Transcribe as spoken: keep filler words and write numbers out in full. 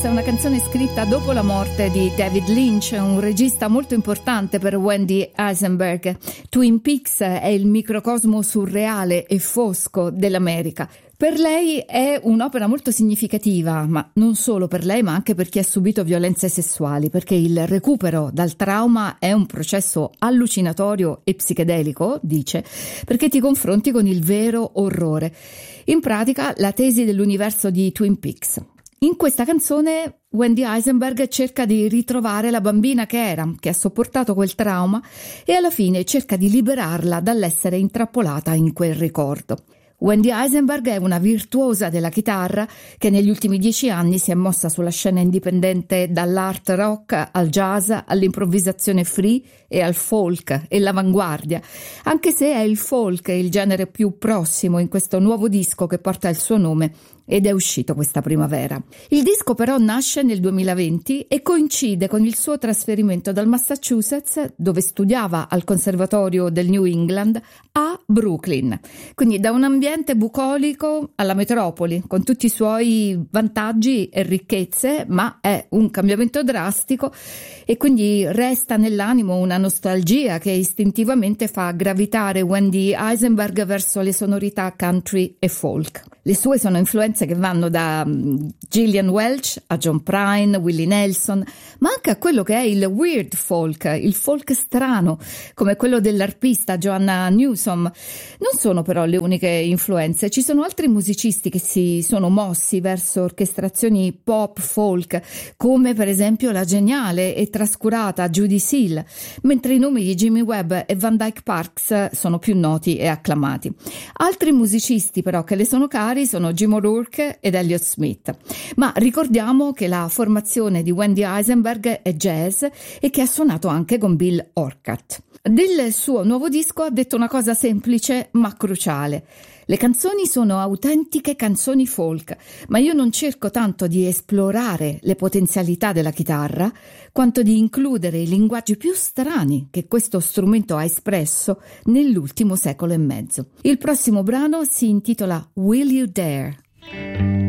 È una canzone scritta dopo la morte di David Lynch, un regista molto importante per Wendy Eisenberg. Twin Peaks è il microcosmo surreale e fosco dell'America. Per lei è un'opera molto significativa, ma non solo per lei, ma anche per chi ha subito violenze sessuali, perché il recupero dal trauma è un processo allucinatorio e psichedelico, dice, perché ti confronti con il vero orrore. In pratica, la tesi dell'universo di Twin Peaks. In questa canzone Wendy Eisenberg cerca di ritrovare la bambina che era, che ha sopportato quel trauma, e alla fine cerca di liberarla dall'essere intrappolata in quel ricordo. Wendy Eisenberg è una virtuosa della chitarra che negli ultimi dieci anni si è mossa sulla scena indipendente dall'art rock al jazz, all'improvvisazione free e al folk e l'avanguardia, anche se è il folk il genere più prossimo in questo nuovo disco che porta il suo nome ed è uscito questa primavera. Il disco però nasce nel duemilaventi e coincide con il suo trasferimento dal Massachusetts, dove studiava al Conservatorio del New England, a Brooklyn. Quindi da un ambiente bucolico alla metropoli, con tutti i suoi vantaggi e ricchezze, ma è un cambiamento drastico e quindi resta nell'animo una nostalgia che istintivamente fa gravitare Wendy Eisenberg verso le sonorità country e folk. Le sue sono influenze che vanno da Gillian Welch a John Prine, Willie Nelson, ma anche a quello che è il weird folk, il folk strano, come quello dell'arpista Joanna Newsom. Non sono però le uniche influenze, ci sono altri musicisti che si sono mossi verso orchestrazioni pop folk, come per esempio la geniale e trascurata Judy Seal, mentre i nomi di Jimmy Webb e Van Dyke Parks sono più noti e acclamati. Altri musicisti però che le sono cari sono Jim O'Rourke ed Elliott Smith, ma ricordiamo che la formazione di Wendy Eisenberg è jazz e che ha suonato anche con Bill Orcutt. Del suo nuovo disco ha detto una cosa semplice ma cruciale: le canzoni sono autentiche canzoni folk, ma io non cerco tanto di esplorare le potenzialità della chitarra quanto di includere i linguaggi più strani che questo strumento ha espresso nell'ultimo secolo e mezzo. Il prossimo brano si intitola Will You Dare?